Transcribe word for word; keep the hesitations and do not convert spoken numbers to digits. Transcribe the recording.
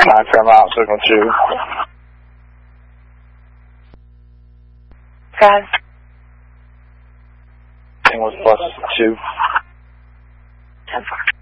nine Paramount, signal two. Guys. Thing was plus two. ten four.